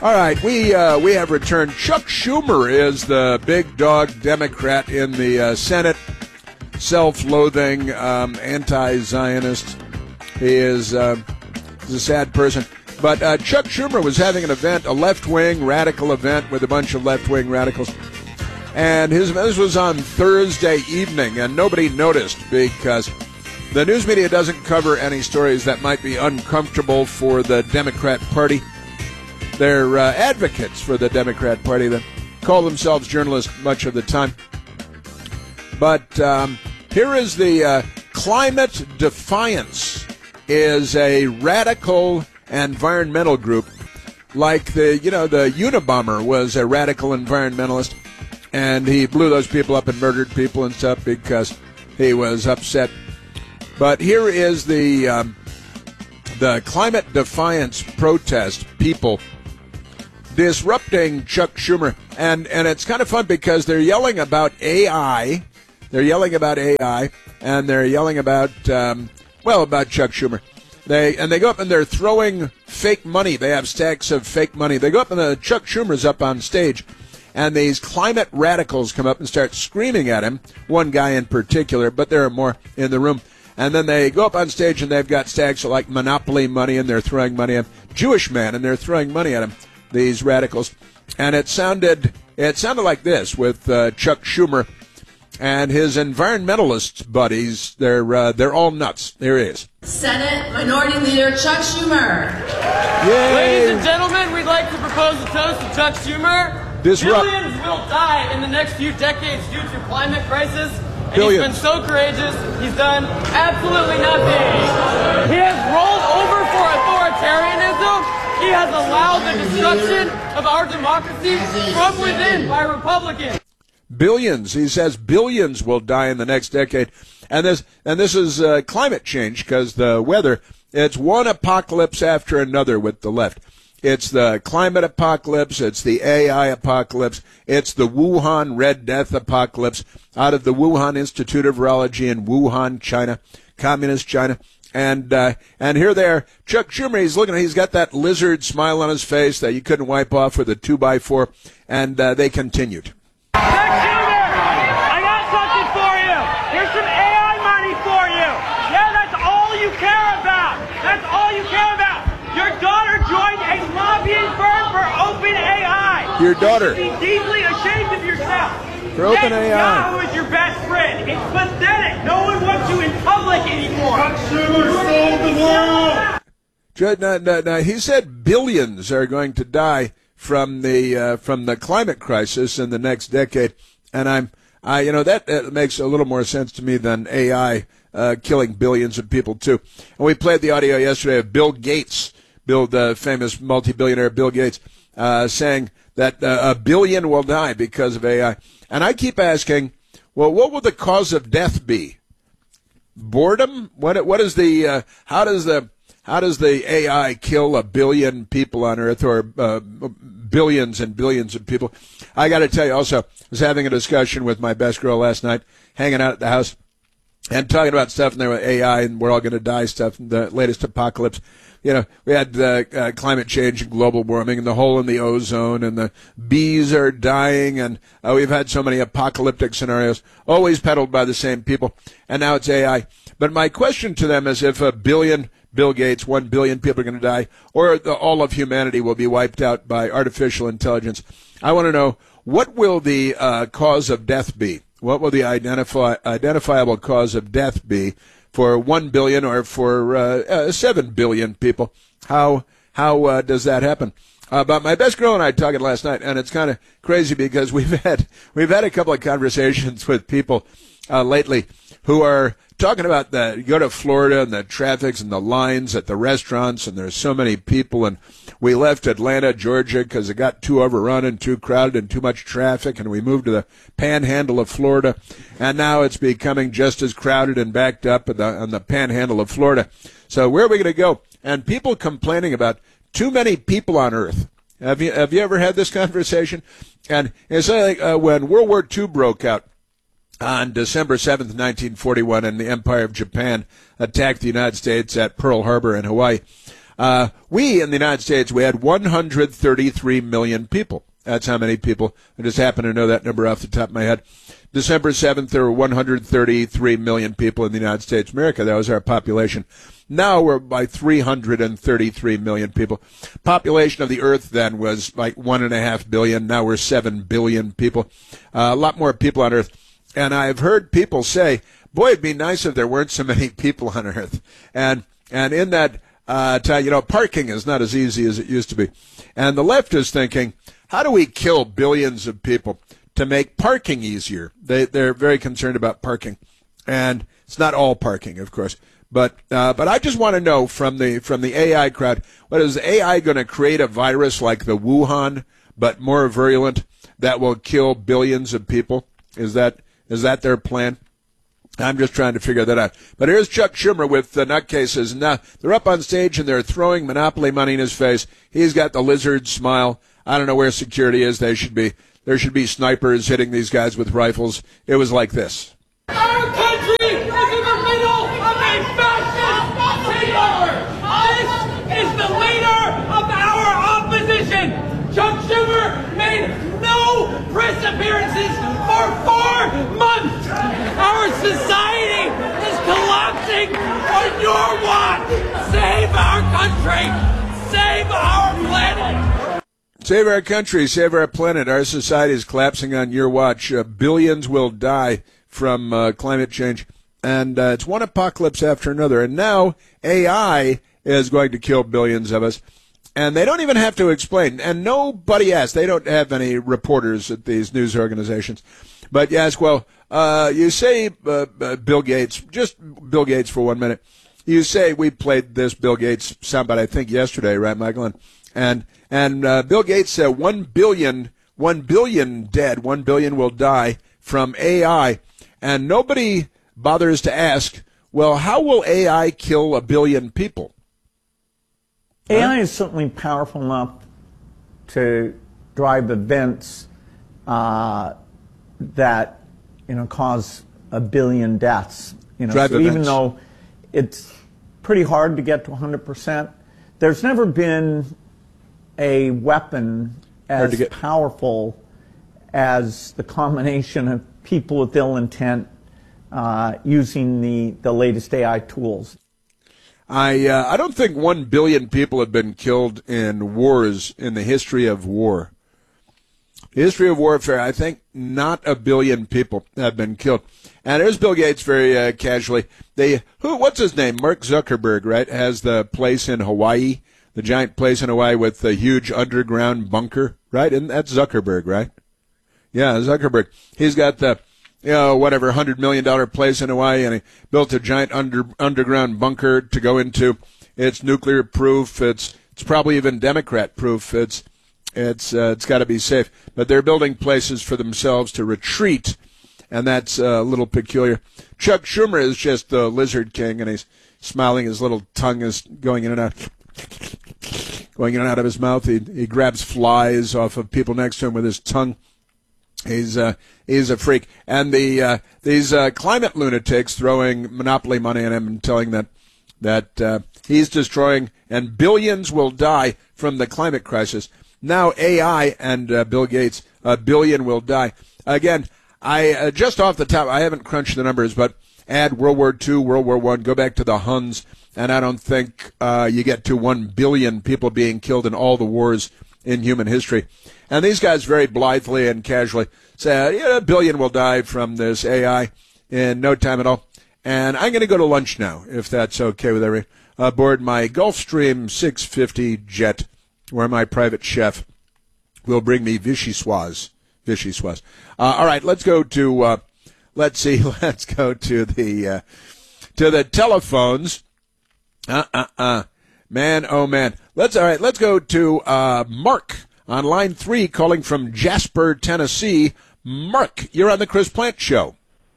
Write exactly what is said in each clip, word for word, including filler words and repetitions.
All right, we uh, we have returned. Chuck Schumer is the big dog Democrat in the uh, Senate, self-loathing, um, anti-Zionist. He is uh, he's a sad person. But uh, Chuck Schumer was having an event, a left-wing radical event with a bunch of left-wing radicals. And his this was on Thursday evening, and nobody noticed because the news media doesn't cover any stories that might be uncomfortable for the Democrat Party. They're uh, advocates for the Democrat Party that call themselves journalists much of the time. But um, here is the uh, Climate Defiance is a radical environmental group, like the you know the Unabomber was a radical environmentalist, and he blew those people up and murdered people and stuff because he was upset. But here is the um, the Climate Defiance protest people disrupting Chuck Schumer. And, and it's kind of fun because they're yelling about A I. They're yelling about A I, and they're yelling about, um, well, about Chuck Schumer. They And they go up and they're throwing fake money. They have stacks of fake money. They go up and the Chuck Schumer's up on stage, and these climate radicals come up and start screaming at him, one guy in particular, but there are more in the room. And then they go up on stage and they've got stacks of like Monopoly money, and they're throwing money at him. Jewish man, and they're throwing money at him, these radicals. And it sounded it sounded like this with uh, Chuck Schumer and his environmentalist buddies. They're uh, they're all nuts. Here he is. Senate Minority Leader Chuck Schumer. Yay. Ladies and gentlemen, we'd like to propose a toast to Chuck Schumer. Disrupt. Billions will die in the next few decades due to climate crisis. And Billions. He's been so courageous, he's done absolutely nothing. He has rolled over for authoritarianism. He has allowed the destruction of our democracy from within by Republicans. Billions. He says billions will die in the next decade. And this and this is uh, climate change, because the weather, it's one apocalypse after another with the left. It's the climate apocalypse. It's the A I apocalypse. It's the Wuhan Red Death apocalypse out of the Wuhan Institute of Virology in Wuhan, China, communist China. And uh, and here they are. Chuck Schumer, he's looking, he's got that lizard smile on his face that you couldn't wipe off with a two by four. And uh, they continued. Chuck Schumer, I got something for you. Here's some A I money for you. Yeah, that's all you care about. That's all you care about. Your daughter joined a lobbying firm for OpenAI. Your daughter. You should be deeply ashamed of yourself. For OpenAI. Netanyahu is your best friend. It's pathetic. No one wants you in public anymore. Chuck Schumer sold the world. Now, now, now, he said billions are going to die from the uh, from the climate crisis in the next decade, and I'm, I, you know, that, that makes a little more sense to me than A I uh, killing billions of people too. And we played the audio yesterday of Bill Gates, Bill, the famous multi-billionaire Bill Gates, uh, saying that uh, a billion will die because of A I. And I keep asking, well, what will the cause of death be? Boredom? What? What is the? Uh, how does the? How does the A I kill a billion people on Earth, or uh, billions and billions of people? I got to tell you, also, I was having a discussion with my best girl last night, hanging out at the house, and talking about stuff in there with A I, and we're all going to die stuff, the latest apocalypse. You know, we had uh, uh, climate change and global warming and the hole in the ozone, and the bees are dying, and uh, we've had so many apocalyptic scenarios, always peddled by the same people, and now it's A I. But my question to them is, if a billion, Bill Gates, one billion people are going to die, or the, all of humanity will be wiped out by artificial intelligence, I want to know, what will the uh, cause of death be? What will the identify, identifiable cause of death be for one billion or for uh, uh, seven billion people? How how uh, does that happen? Uh, but my best girl and I talking last night, and it's kind of crazy because we've had we've had a couple of conversations with people uh, lately who are talking about the, you go to Florida and the traffics and the lines at the restaurants, and there's so many people, and we left Atlanta, Georgia, because it got too overrun and too crowded and too much traffic, and we moved to the panhandle of Florida, and now it's becoming just as crowded and backed up in the, on the panhandle of Florida. So where are we going to go? And people complaining about too many people on Earth. Have you have you ever had this conversation? And it's like uh, when World War Two broke out on December seventh, nineteen forty-one, and the Empire of Japan attacked the United States at Pearl Harbor in Hawaii. Uh, we in the United States, we had one hundred thirty-three million people. That's how many people. I just happen to know that number off the top of my head. December seventh, there were one hundred thirty-three million people in the United States of America. That was our population. Now we're by three hundred thirty-three million people. Population of the Earth then was like one and a half billion. Now we're seven billion people. Uh, a lot more people on Earth. And I've heard people say, boy, it'd be nice if there weren't so many people on Earth. And, and in that, uh, time, you know, parking is not as easy as it used to be. And the left is thinking, how do we kill billions of people to make parking easier? They, they're very concerned about parking. And it's not all parking, of course. But uh, but I just want to know from the from the A I crowd, what is A I going to create a virus like the Wuhan, but more virulent, that will kill billions of people? Is that is that their plan? I'm just trying to figure that out. But here's Chuck Schumer with the nutcases. Now they're up on stage and they're throwing Monopoly money in his face. He's got the lizard smile. I don't know where security is. They should be there should be snipers hitting these guys with rifles. It was like this. Our country is in the middle of a fascist takeover. This is the leader of our opposition. Chuck Schumer made no press appearances for four months. Our society is collapsing on your watch. Save our country. Save our planet. Save our country. Save our planet. Our society is collapsing on your watch. Uh, billions will die from uh, climate change, and uh, it's one apocalypse after another. And now A I is going to kill billions of us, and they don't even have to explain. And nobody asks. They don't have any reporters at these news organizations. But you ask, well, uh, you say uh, uh, Bill Gates, just Bill Gates for one minute. You say we played this Bill Gates soundbite, I think, yesterday, right, Michael? And and, and uh, Bill Gates said one billion, one billion dead, one billion will die from A I. And nobody bothers to ask, well, how will A I kill a billion people? A I is certainly powerful enough to drive events uh, that, you know, cause a billion deaths. You know, drive so events. Even though it's pretty hard to get to one hundred percent, there's never been a weapon as powerful as the combination of people with ill intent uh, using the, the latest A I tools. I uh, I don't think one billion people have been killed in wars in the history of war. The history of warfare, I think not a billion people have been killed. And there's Bill Gates very uh, casually. They who what's his name? Mark Zuckerberg, right? Has the place in Hawaii, the giant place in Hawaii with the huge underground bunker, right? And that's Zuckerberg, right? Yeah, Zuckerberg. He's got the, you know, whatever, one hundred million dollars place in Hawaii, and he built a giant under, underground bunker to go into. It's nuclear proof. It's it's probably even Democrat proof. It's it's uh, it's got to be safe. But they're building places for themselves to retreat, and that's uh, a little peculiar. Chuck Schumer is just the lizard king, and he's smiling. His little tongue is going in and out, going in and out of his mouth. He he grabs flies off of people next to him with his tongue. He's uh, he's a freak, and the uh, these uh, climate lunatics throwing monopoly money at him and telling that that uh, he's destroying and billions will die from the climate crisis. Now A I and uh, Bill Gates, a billion will die. Again, I uh, just off the top, I haven't crunched the numbers, but add World War Two, World War One, go back to the Huns, and I don't think uh, you get to one billion people being killed in all the wars in human history. And these guys very blithely and casually say, yeah, a billion will die from this A I in no time at all. And I'm going to go to lunch now, if that's okay with everyone, aboard my Gulfstream six fifty jet, where my private chef will bring me vichyssoise. Vichyssoise. Uh, all right, let's go to, uh, let's see, let's go to the, uh, to the telephones. Uh-uh-uh. Man, oh man. Let's, all right, let's go to, uh, Mark on line three, calling from Jasper, Tennessee. Mark, you're on the Chris Plante Show.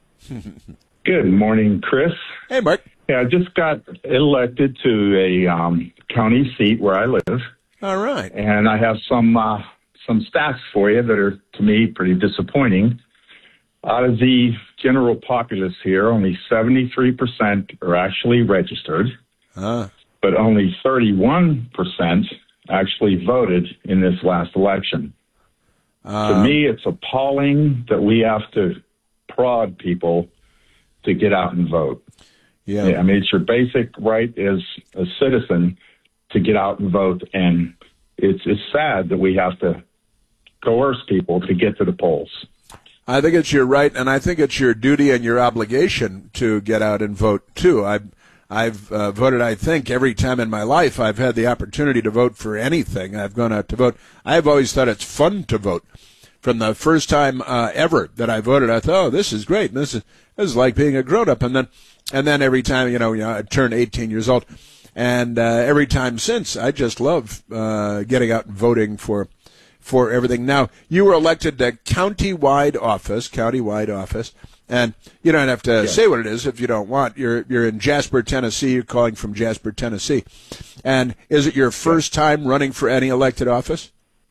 Good morning, Chris. Hey, Mark. Yeah, I just got elected to a um, county seat where I live. All right. And I have some uh, some stats for you that are, to me, pretty disappointing. Out of the general populace here, only seventy-three percent are actually registered. Ah. but only thirty-one percent actually voted in this last election. Uh, to me, it's appalling that we have to prod people to get out and vote. Yeah. I mean, it's your basic right as a citizen to get out and vote, and it's it's sad that we have to coerce people to get to the polls. I think it's your right, and I think it's your duty and your obligation to get out and vote, too. I've, I've uh, voted, I think, every time in my life I've had the opportunity to vote for anything. I've gone out to vote. I've always thought it's fun to vote. From the first time uh, ever that I voted, I thought, oh, this is great. This is, this is like being a grown-up. And then and then every time, you know, you know I turned eighteen years old, and uh, every time since, I just love uh, getting out and voting for for everything. Now, you were elected to county-wide office, county-wide office, and you don't have to yeah. say what it is if you don't want. You're you're in Jasper, Tennessee. You're calling from Jasper, Tennessee. And is it your first time running for any elected office?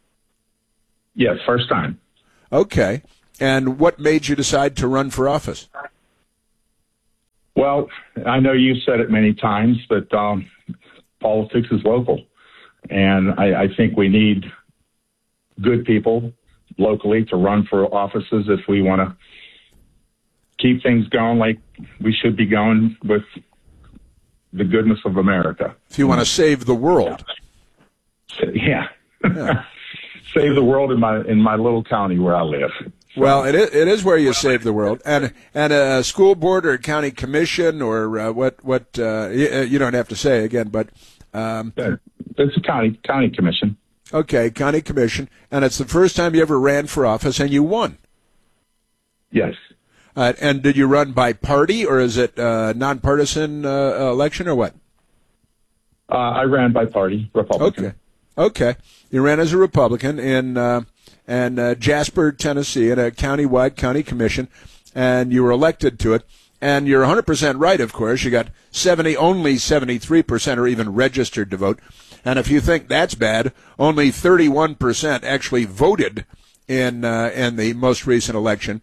Yes, first time. Okay. And what made you decide to run for office? Well, I know you've said it many times, but um, politics is local. And I, I think we need good people locally to run for offices if we want to keep things going like we should be going with the goodness of America. If you want to save the world. Yeah. yeah. Save the world in my in my little county where I live. So. Well, it is, it is where you save the world, and and a school board or a county commission or uh, what what uh, you, you don't have to say again, but um, it's a county county commission. Okay, county commission, and it's the first time you ever ran for office, and you won. Yes. Uh, and did you run by party, or is it uh, nonpartisan uh, election, or what? Uh, I ran by party, Republican. Okay. Okay. You ran as a Republican in uh, and uh, Jasper, Tennessee, in a county-wide county commission, and you were elected to it. And you're one hundred percent right, of course. You got seventy, only seventy-three percent are even registered to vote. And if you think that's bad, only thirty-one percent actually voted in uh, in the most recent election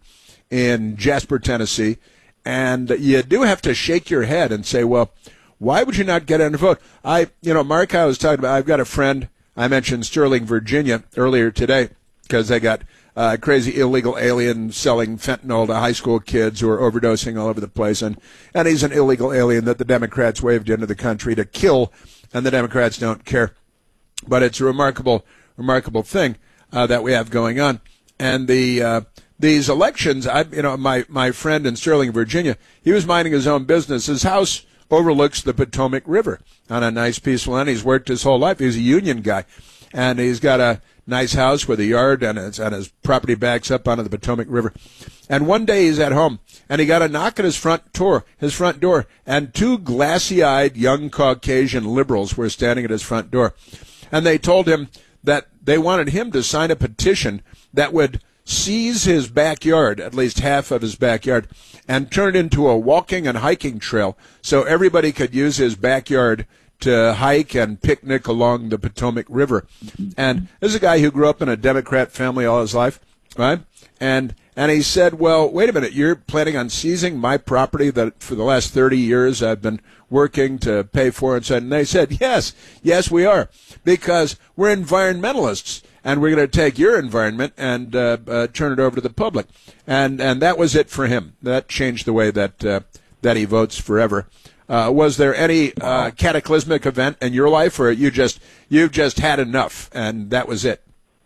in Jasper, Tennessee. And you do have to shake your head and say, well, why would you not get out and vote? I, you know, Mark, I was talking about, I've got a friend, I mentioned Sterling, Virginia earlier today because they got uh, crazy illegal alien selling fentanyl to high school kids who are overdosing all over the place. And, and he's an illegal alien that the Democrats waved into the country to kill, and the Democrats don't care. But it's a remarkable, remarkable thing uh, that we have going on. And the uh, these elections, I, you know, my, my friend in Sterling, Virginia, he was minding his own business. His house overlooks the Potomac River on a nice, peaceful end. He's worked his whole life. He's a union guy, and he's got a nice house with a yard, and his, and his property backs up onto the Potomac River. And one day he's at home, and he got a knock at his front door, his front door, and two glassy-eyed young Caucasian liberals were standing at his front door. And they told him that they wanted him to sign a petition that would seize his backyard, at least half of his backyard, and turn it into a walking and hiking trail so everybody could use his backyard to hike and picnic along the Potomac River. And this is a guy who grew up in a Democrat family all his life, right? And and he said, well, wait a minute, you're planning on seizing my property that for the last thirty years I've been working to pay for? And said, and they said, yes, yes, we are, because we're environmentalists. And we're going to take your environment and uh, uh, turn it over to the public. And and that was it for him. That changed the way that uh, that he votes forever. Uh, was there any uh, cataclysmic event in your life, or you just you've just had enough and that was it?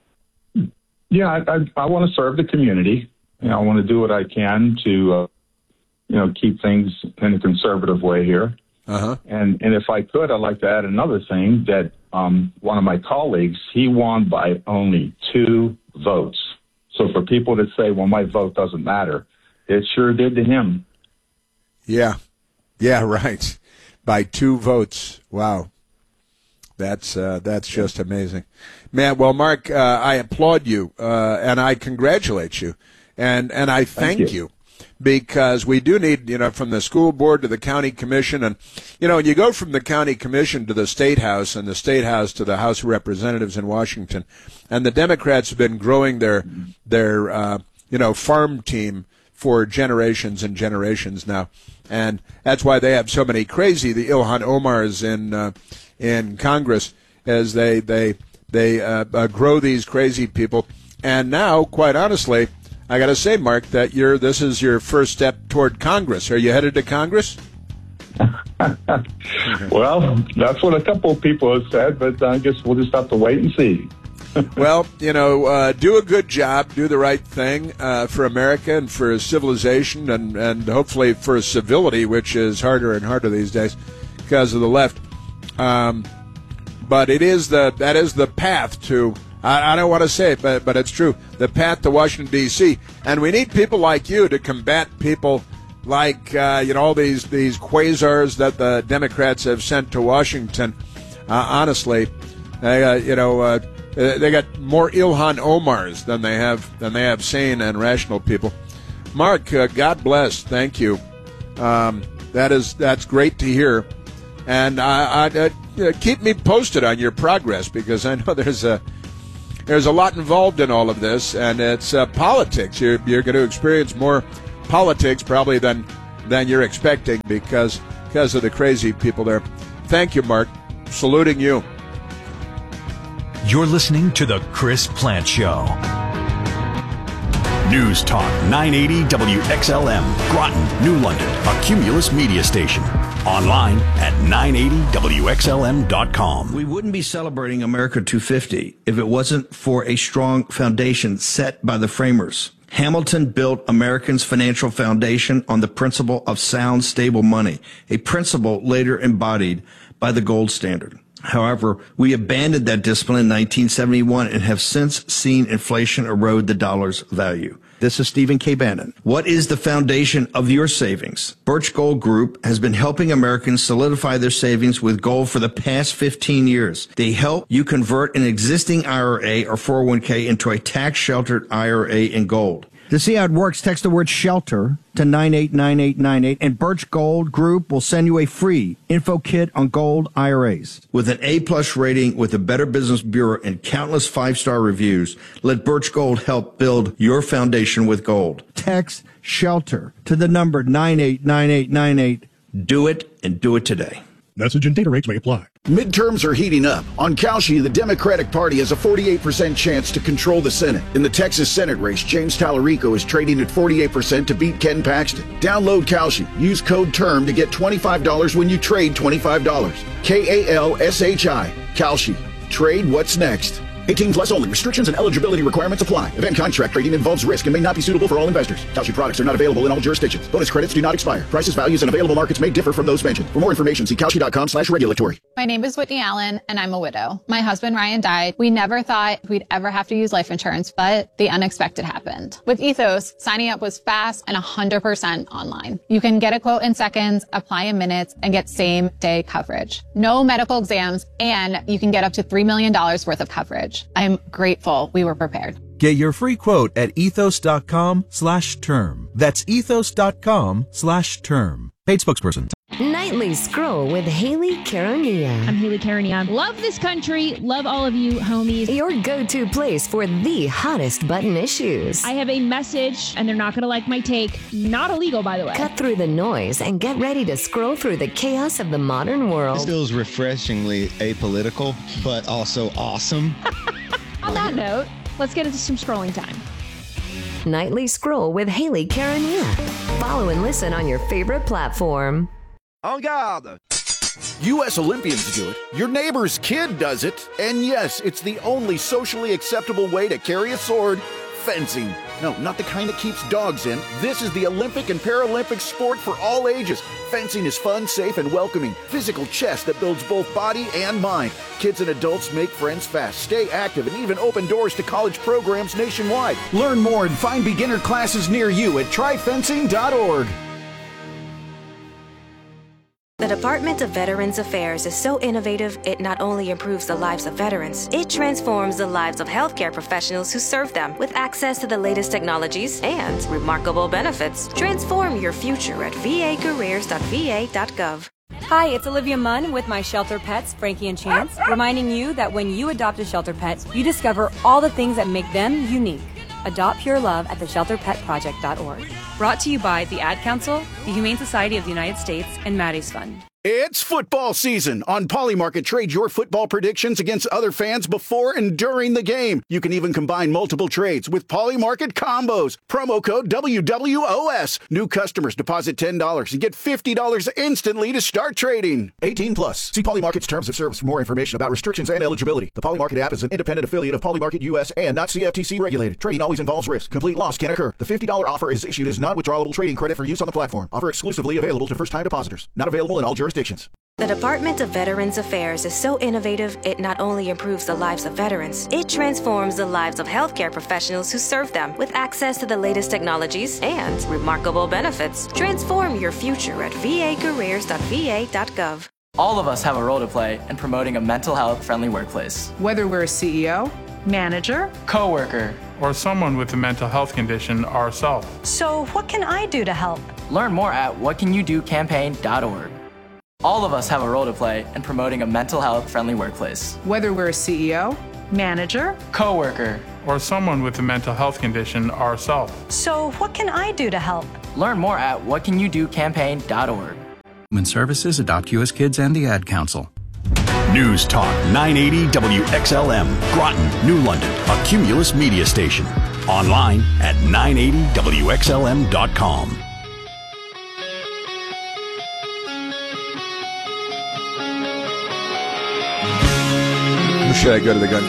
Yeah, I, I, I want to serve the community. You know, I want to do what I can to uh, you know keep things in a conservative way here. Uh-huh. And and if I could, I'd like to add another thing that um, one of my colleagues, he won by only two votes. So for people that say, well, my vote doesn't matter, it sure did to him. Yeah. Yeah, right. By two votes. Wow. That's uh, that's just amazing. Man, well, Mark, uh, I applaud you, uh, and I congratulate you, and, and I thank, thank you. you. Because we do need, you know, from the school board to the county commission, and, you know, when you go from the county commission to the state house and the state house to the House of Representatives in Washington, and the Democrats have been growing their, their, uh, you know, farm team for generations and generations now. And that's why they have so many crazy, the Ilhan Omars in uh, in Congress, as they they they uh, uh, grow these crazy people. And now, quite honestly, I got to say, Mark, that you're this is your first step toward Congress. Are you headed to Congress? Well, that's what a couple of people have said, but I guess we'll just have to wait and see. Well, you know, uh, do a good job, do the right thing uh, for America and for civilization and, and hopefully for civility, which is harder and harder these days because of the left. Um, but it is the that is the path to, I, I don't want to say it, but, but it's true, the path to Washington, D C And we need people like you to combat people like, uh, you know, all these, these quasars that the Democrats have sent to Washington. Uh, honestly, they, uh, you know, uh, they got more Ilhan Omars than they have than they have sane and rational people. Mark, uh, God bless. Thank you. Um, that is that's great to hear, and I, I, I, keep me posted on your progress because I know there's a there's a lot involved in all of this, and it's uh, politics. You're you're going to experience more politics probably than than you're expecting because because of the crazy people there. Thank you, Mark. Saluting you. You're listening to The Chris Plante Show. News Talk nine eighty W X L M, Groton, New London, a Cumulus media station. Online at nine eighty W X L M dot com. We wouldn't be celebrating America two fifty if it wasn't for a strong foundation set by the framers. Hamilton built Americans' financial foundation on the principle of sound, stable money, a principle later embodied by the gold standard. However, we abandoned that discipline in nineteen seventy-one and have since seen inflation erode the dollar's value. This is Stephen K. Bannon. What is the foundation of your savings? Birch Gold Group has been helping Americans solidify their savings with gold for the past fifteen years. They help you convert an existing I R A or four oh one k into a tax-sheltered I R A in gold. To see how it works, text the word SHELTER to nine eight nine eight nine eight, and Birch Gold Group will send you a free info kit on gold I R As. With an A-plus rating with the Better Business Bureau and countless five-star reviews, let Birch Gold help build your foundation with gold. Text SHELTER to the number nine eight nine eight nine eight. Do it, and do it today. Message and data rates may apply. Midterms are heating up. On Kalshi, the Democratic Party has a forty-eight percent chance to control the Senate. In the Texas Senate race, James Tallarico is trading at forty-eight percent to beat Ken Paxton. Download Kalshi. Use code TERM to get twenty-five dollars when you trade twenty-five dollars. K A L S H I. Kalshi. Trade what's next. eighteen plus only. Restrictions and eligibility requirements apply. Event contract trading involves risk and may not be suitable for all investors. Kalshi products are not available in all jurisdictions. Bonus credits do not expire. Prices, values, and available markets may differ from those mentioned. For more information, see Kalshi.com slash regulatory. My name is Whitney Allen, and I'm a widow. My husband, Ryan, died. We never thought we'd ever have to use life insurance, but the unexpected happened. With Ethos, signing up was fast and one hundred percent online. You can get a quote in seconds, apply in minutes, and get same-day coverage. No medical exams, and you can get up to three million dollars worth of coverage. I'm grateful we were prepared. Get your free quote at ethos.com slash term. That's ethos.com slash term. Paid spokesperson. Nightly Scroll with Haley Karania. I'm Haley Karania. Love this country. Love all of you homies. Your go-to place for the hottest button issues. I have a message, and they're not going to like my take. Not illegal, by the way. Cut through the noise and get ready to scroll through the chaos of the modern world. This feels refreshingly apolitical, but also awesome. On that note, let's get into some scrolling time. Nightly Scroll with Haley Karania. Follow and listen on your favorite platform. En garde! U S Olympians do it, your neighbor's kid does it, and yes, it's the only socially acceptable way to carry a sword, fencing. No, not the kind that keeps dogs in. This is the Olympic and Paralympic sport for all ages. Fencing is fun, safe, and welcoming. Physical chess that builds both body and mind. Kids and adults make friends fast, stay active, and even open doors to college programs nationwide. Learn more and find beginner classes near you at try fencing dot org. The Department of Veterans Affairs is so innovative, it not only improves the lives of veterans, it transforms the lives of healthcare professionals who serve them with access to the latest technologies and remarkable benefits. Transform your future at v a careers dot v a dot gov. Hi, it's Olivia Munn with my shelter pets, Frankie and Chance, reminding you that when you adopt a shelter pet, you discover all the things that make them unique. Adopt Pure Love at the shelter pet project dot org. Brought to you by the Ad Council, the Humane Society of the United States, and Maddie's Fund. It's football season. On Polymarket, trade your football predictions against other fans before and during the game. You can even combine multiple trades with Polymarket combos. Promo code W W O S. New customers deposit ten dollars and get fifty dollars instantly to start trading. eighteen plus. See Polymarket's terms of service for more information about restrictions and eligibility. The Polymarket app is an independent affiliate of Polymarket U S and not C F T C regulated. Trading always involves risk. Complete loss can occur. The fifty dollars offer is issued as non-withdrawable trading credit for use on the platform. Offer exclusively available to first-time depositors. Not available in all jurisdictions. The Department of Veterans Affairs is so innovative, it not only improves the lives of veterans, it transforms the lives of healthcare professionals who serve them with access to the latest technologies and remarkable benefits. Transform your future at v a careers dot v a dot gov. All of us have a role to play in promoting a mental health friendly workplace. Whether we're a C E O, manager, coworker, or someone with a mental health condition ourselves. So what can I do to help? Learn more at what can you do campaign dot org. All of us have a role to play in promoting a mental health friendly workplace. Whether we're a C E O, manager, coworker, or someone with a mental health condition ourselves. So what can I do to help? Learn more at what can you do campaign dot org. Human Services, Adopt U S Kids, and the Ad Council. News Talk nine eighty W X L M, Groton, New London, a Cumulus media station. Online at nine eighty W X L M dot com. Should I go to the gun?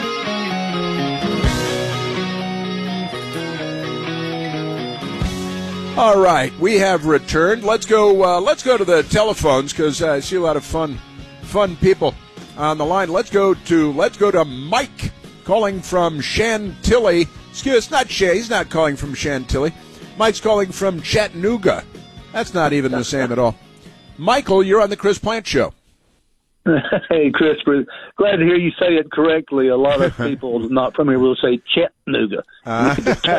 All right, we have returned. Let's go. Uh, let's go to the telephones because uh, I see a lot of fun, fun people on the line. Let's go to. Let's go to Mike calling from Chantilly. Excuse, not Shay. He's not calling from Chantilly. Mike's calling from Chattanooga. That's not even the same at all. Michael, you're on the Chris Plant Show. Hey, Chris, glad to hear you say it correctly. A lot of people not from here will say Chattanooga. Uh,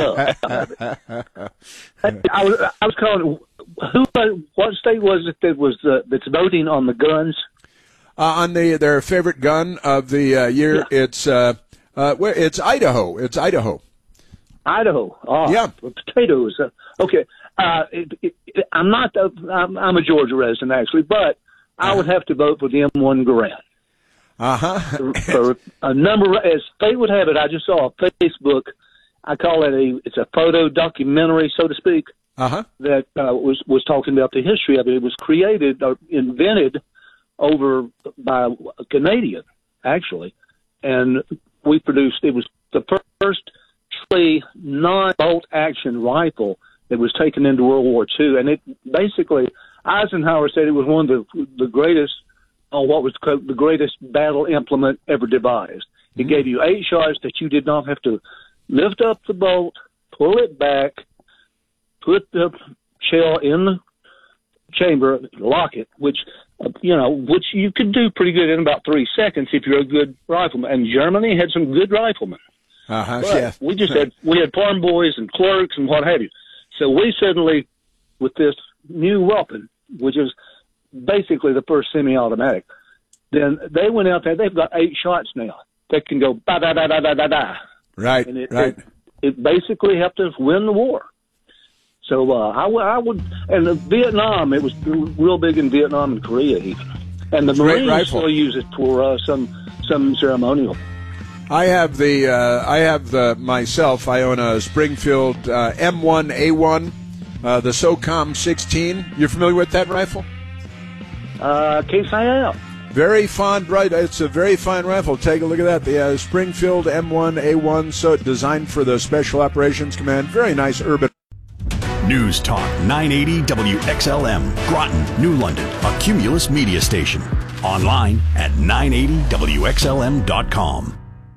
I, was, I was calling. Who? What state was it that was uh, that's voting on the guns? Uh, on the their favorite gun of the uh, year, yeah. it's uh, uh, where it's Idaho. It's Idaho. Idaho. Oh, yeah. Potatoes. Uh, okay. Uh, it, it, it, I'm not. Uh, I'm, I'm a Georgia resident actually, but I would have to vote for the M one Garand. Uh-huh. for, for a number, as fate would have it, I just saw on Facebook, I call it a, it's a photo documentary, so to speak, uh-huh. that uh, was, was talking about the history of it. It was created or invented over by a Canadian, actually, and we produced, it was the first truly non-bolt action rifle that was taken into World War Two, and it basically, Eisenhower said it was one of the, the greatest, on what was called the greatest battle implement ever devised. It mm-hmm. gave you eight shots that you did not have to lift up the bolt, pull it back, put the shell in the chamber, lock it, which, you know, which you could do pretty good in about three seconds if you're a good rifleman. And Germany had some good riflemen. Uh-huh, but yeah. we just had, we had farm boys and clerks and what have you. So we suddenly, with this new weapon, which is basically the first semi-automatic, then they went out there. They've got eight shots now that can go da da da da da da da. Right, and it, right. It, it basically helped us win the war. So uh, I, w- I would, and the Vietnam, it was real big in Vietnam and Korea even, and the Great Marines rifle. still use it for uh, some some ceremonial. I have the uh, I have the myself. I own a Springfield uh, M one A one, uh, the SOCOM sixteen. You're familiar with that rifle? Uh, can't say I am. Very fond, right? It's a very fine rifle. Take a look at that. The uh, Springfield M one A one, so designed for the Special Operations Command. Very nice urban. News Talk nine eighty W X L M, Groton, New London, a Cumulus media station. Online at nine eighty W X L M dot com.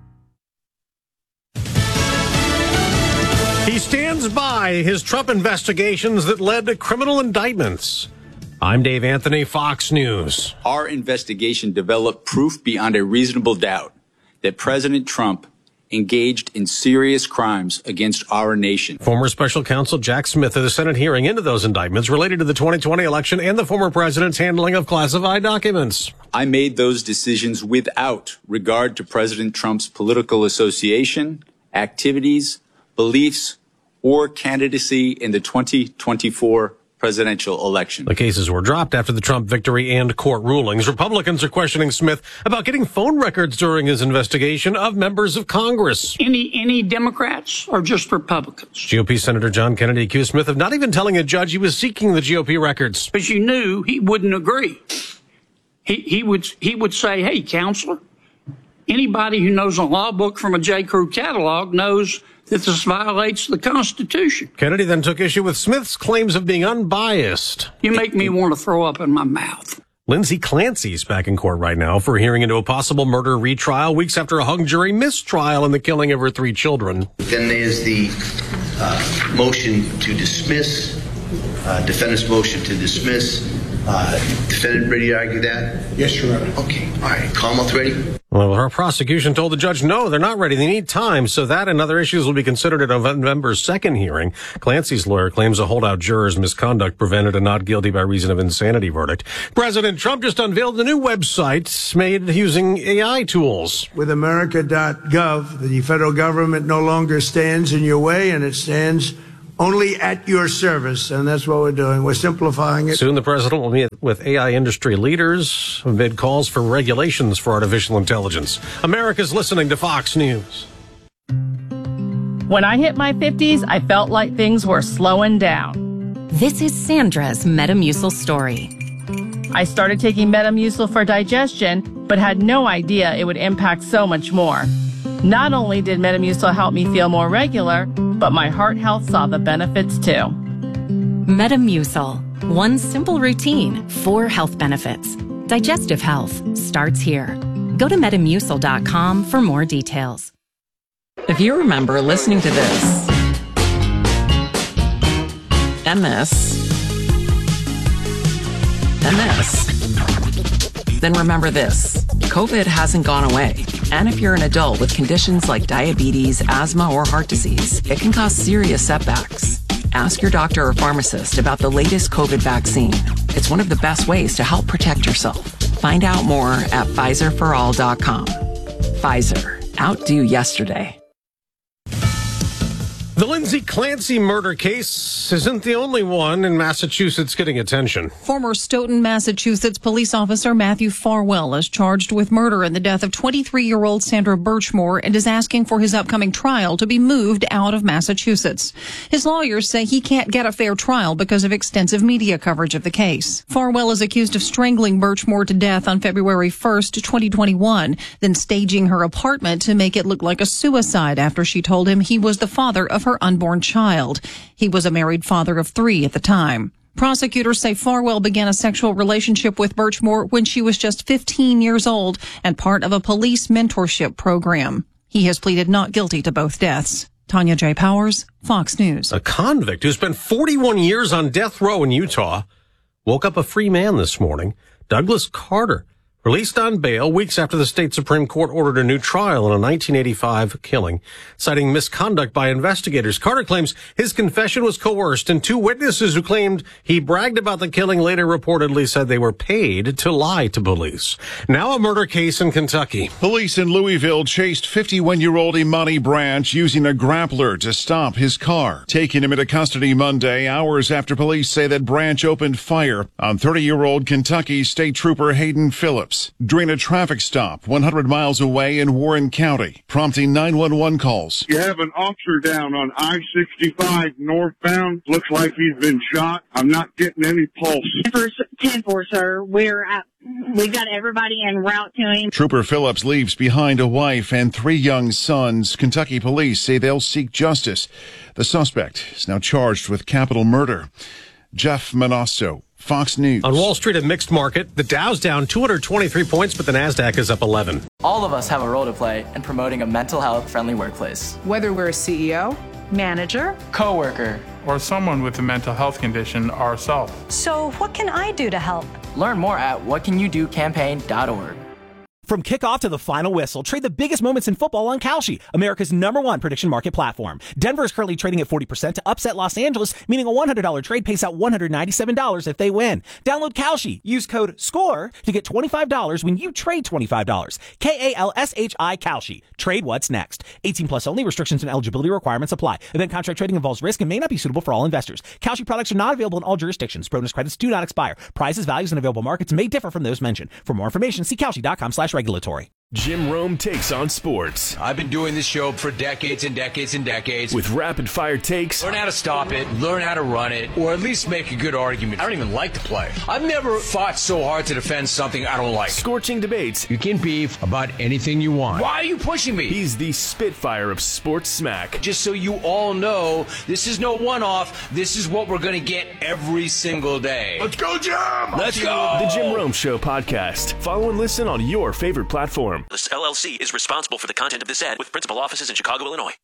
He stands by his Trump investigations that led to criminal indictments. I'm Dave Anthony, Fox News. Our investigation developed proof beyond a reasonable doubt that President Trump engaged in serious crimes against our nation. Former special counsel Jack Smith of the Senate hearing into those indictments related to the twenty twenty election and the former president's handling of classified documents. I made those decisions without regard to President Trump's political association, activities, beliefs, or candidacy in the twenty twenty-four presidential election. The cases were dropped after the Trump victory and court rulings. Republicans are questioning Smith about getting phone records during his investigation of members of Congress. Any any Democrats or just Republicans? G O P Senator John Kennedy accused Smith of not even telling a judge he was seeking the G O P records. Because you knew he wouldn't agree. He, he would he would say, hey, counselor, anybody who knows a law book from a J. Crew catalog knows that this violates the Constitution. Kennedy then took issue with Smith's claims of being unbiased. You make me want to throw up in my mouth. Lindsay Clancy's back in court right now for hearing into a possible murder retrial weeks after a hung jury mistrial in the killing of her three children. Then there's the uh, motion to dismiss, uh, defendant's motion to dismiss. Uh, defendant ready to argue that? Yes, Your Honor. Okay, all right. Commonwealth ready? Well, her prosecution told the judge, no, they're not ready. They need time. So that and other issues will be considered at November's second hearing. Clancy's lawyer claims a holdout juror's misconduct prevented a not guilty by reason of insanity verdict. President Trump just unveiled a new website made using A I tools. With America dot gov, the federal government no longer stands in your way, and it stands only at your service, and that's what we're doing. We're simplifying it. Soon the president will meet with A I industry leaders amid calls for regulations for artificial intelligence. America's listening to Fox News. When I hit my fifties, I felt like things were slowing down. This is Sandra's Metamucil story. I started taking Metamucil for digestion, but had no idea it would impact so much more. Not only did Metamucil help me feel more regular, but my heart health saw the benefits too. Metamucil. One simple routine, four health benefits. Digestive health starts here. Go to metamucil dot com for more details. If you remember listening to this, and this, and this, then remember this. COVID hasn't gone away. And if you're an adult with conditions like diabetes, asthma, or heart disease, it can cause serious setbacks. Ask your doctor or pharmacist about the latest COVID vaccine. It's one of the best ways to help protect yourself. Find out more at Pfizer for all dot com. Pfizer. Outdo yesterday. The Lindsay Clancy murder case isn't the only one in Massachusetts getting attention. Former Stoughton, Massachusetts police officer Matthew Farwell is charged with murder in the death of twenty-three-year-old Sandra Birchmore and is asking for his upcoming trial to be moved out of Massachusetts. His lawyers say he can't get a fair trial because of extensive media coverage of the case. Farwell is accused of strangling Birchmore to death on February first, twenty twenty-one, then staging her apartment to make it look like a suicide after she told him he was the father of her unborn child. He was a married father of three at the time. Prosecutors say Farwell began a sexual relationship with Birchmore when she was just fifteen years old and part of a police mentorship program. He has pleaded not guilty to both deaths. Tanya J. Powers, Fox News. A convict who spent forty-one years on death row in Utah woke up a free man this morning. Douglas Carter, released on bail weeks after the state Supreme Court ordered a new trial in a nineteen eighty-five killing, citing misconduct by investigators. Carter claims his confession was coerced, and two witnesses who claimed he bragged about the killing later reportedly said they were paid to lie to police. Now a murder case in Kentucky. Police in Louisville chased fifty-one-year-old Imani Branch using a grappler to stop his car, taking him into custody Monday, hours after police say that Branch opened fire on thirty-year-old Kentucky State Trooper Hayden Phillips during a traffic stop one hundred miles away in Warren County, prompting nine one one calls. You have an officer down on I sixty-five northbound. Looks like he's been shot. I'm not getting any pulse. ten four, sir. We're at, we've got everybody en route to him. Trooper Phillips leaves behind a wife and three young sons. Kentucky police say they'll seek justice. The suspect is now charged with capital murder. Jeff Manasso, Fox News. On Wall Street, a mixed market. The Dow's down two hundred twenty-three points, but the NASDAQ is up eleven. All of us have a role to play in promoting a mental health friendly workplace. Whether we're a C E O, manager, coworker, or someone with a mental health condition ourselves. So what can I do to help? Learn more at what can you do campaign dot org. From kickoff to the final whistle, trade the biggest moments in football on Kalshi, America's number one prediction market platform. Denver is currently trading at forty percent to upset Los Angeles, meaning a one hundred dollars trade pays out one hundred ninety-seven dollars if they win. Download Kalshi. Use code SCORE to get twenty-five dollars when you trade twenty-five dollars. K A L S H I Kalshi. Trade what's next. eighteen plus only. Restrictions and eligibility requirements apply. Event contract trading involves risk and may not be suitable for all investors. Kalshi products are not available in all jurisdictions. Bonus credits do not expire. Prizes, values, and available markets may differ from those mentioned. For more information, see Kalshi.com slash regulatory. Jim Rome takes on sports. I've been doing this show for decades and decades and decades. With rapid fire takes. Learn how to stop it, learn how to run it, or at least make a good argument. I don't even like to play. I've never fought so hard to defend something I don't like. Scorching debates. You can beef about anything you want. Why are you pushing me? He's the Spitfire of sports smack. Just so you all know, this is no one-off. This is what we're going to get every single day. Let's go, Jim! Let's go! The Jim Rome Show podcast. Follow and listen on your favorite platform. This L L C is responsible for the content of this ad with principal offices in Chicago, Illinois.